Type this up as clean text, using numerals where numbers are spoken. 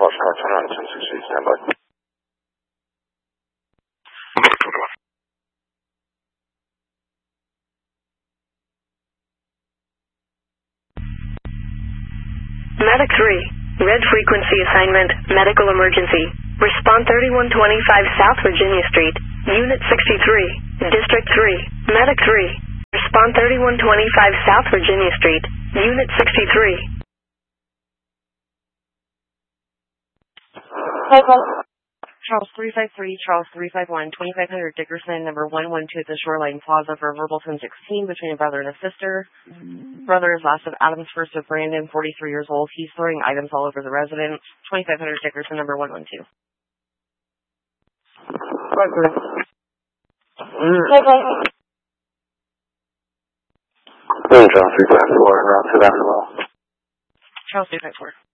Foxtrot 1060, stand by. Medic 3, red frequency assignment, medical emergency. Respond 3125 South Virginia Street, Unit 63, District 3. Medic 3, respond 3125 South Virginia Street, Unit 63. Charles 353, Charles 351, 2500 Dickerson, number 112 at the Shoreline Plaza for verbal 1016 between a brother and a sister. Brother is last of Adams, first of Brandon, 43 years old. He's throwing items all over the residence. 2500 Dickerson, number 112. Charles 354, route to that as well. Charles 354.